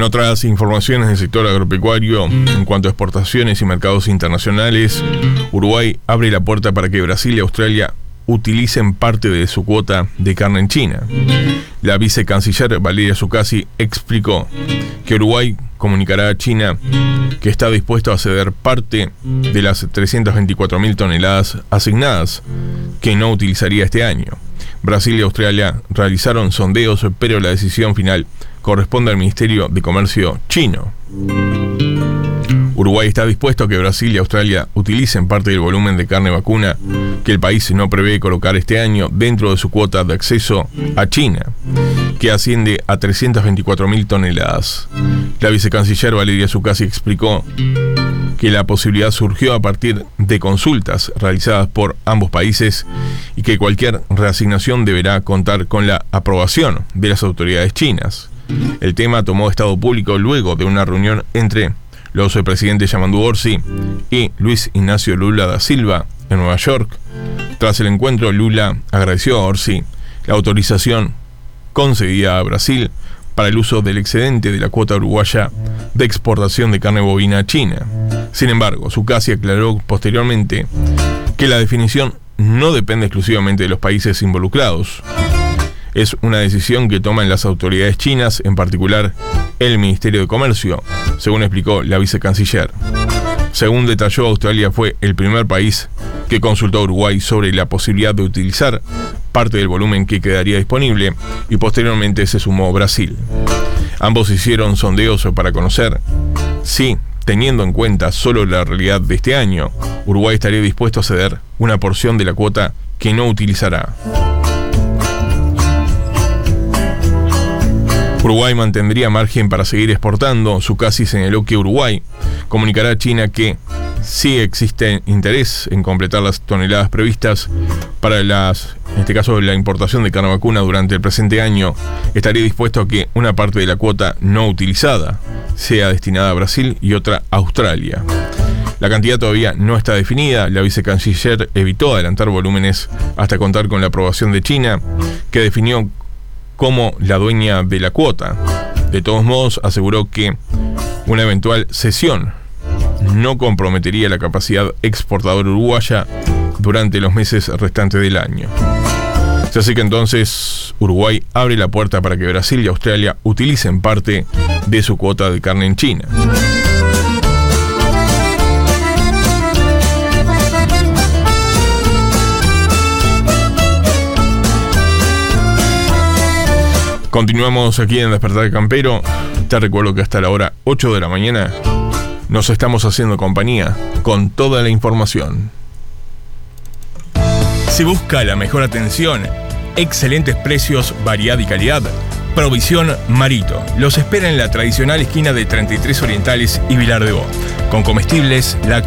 otras informaciones del sector agropecuario, en cuanto a exportaciones y mercados internacionales, Uruguay abre la puerta para que Brasil y Australia utilicen parte de su cuota de carne en China. La vicecanciller Valeria Zuccasi explicó que Uruguay comunicará a China que está dispuesto a ceder parte de las 324.000 toneladas asignadas que no utilizaría este año. Brasil y Australia realizaron sondeos, pero la decisión final corresponde al Ministerio de Comercio chino. Uruguay está dispuesto a que Brasil y Australia utilicen parte del volumen de carne vacuna que el país no prevé colocar este año dentro de su cuota de acceso a China, que asciende a 324.000 toneladas. La vicecanciller Valeria Zuccasi explicó que la posibilidad surgió a partir de consultas realizadas por ambos países y que cualquier reasignación deberá contar con la aprobación de las autoridades chinas. El tema tomó estado público luego de una reunión entre los presidentes Yamandu Orsi y Luis Ignacio Lula da Silva en Nueva York. Tras el encuentro, Lula agradeció a Orsi la autorización concedida a Brasil para el uso del excedente de la cuota uruguaya de exportación de carne bovina a China. Sin embargo, Zuccasi aclaró posteriormente que la definición no depende exclusivamente de los países involucrados. Es una decisión que toman las autoridades chinas, en particular el Ministerio de Comercio, según explicó la vicecanciller. Según detalló, Australia fue el primer país que consultó a Uruguay sobre la posibilidad de utilizar parte del volumen que quedaría disponible, y posteriormente se sumó Brasil. Ambos hicieron sondeos para conocer si, teniendo en cuenta solo la realidad de este año, Uruguay estaría dispuesto a ceder una porción de la cuota que no utilizará. Uruguay mantendría margen para seguir exportando. Zuccasi señaló que Uruguay comunicará a China que si existe interés en completar las toneladas previstas para en este caso la importación de carne vacuna durante el presente año, estaría dispuesto a que una parte de la cuota no utilizada sea destinada a Brasil y otra a Australia. La cantidad todavía no está definida. La vicecanciller evitó adelantar volúmenes hasta contar con la aprobación de China, que definió como la dueña de la cuota. De todos modos, aseguró que una eventual cesión no comprometería la capacidad exportadora uruguaya durante los meses restantes del año. Así que entonces Uruguay abre la puerta para que Brasil y Australia utilicen parte de su cuota de carne en China. Continuamos aquí en Despertar Campero. Te recuerdo que hasta la hora 8 de la mañana nos estamos haciendo compañía con toda la información. Si busca la mejor atención, excelentes precios, variedad y calidad, Provisión Marito los espera en la tradicional esquina de 33 Orientales y Vilar de Bo, con comestibles, lácteos,